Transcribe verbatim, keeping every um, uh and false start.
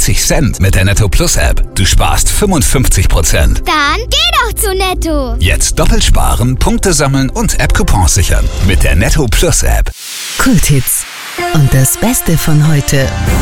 dreißig Cent mit der Netto Plus App. Du sparst fünfundfünfzig Prozent. Dann geh doch zu Netto. Jetzt doppelt sparen, Punkte sammeln und App-Coupons sichern. Mit der Netto Plus App. Kulthits. Und das Beste von heute.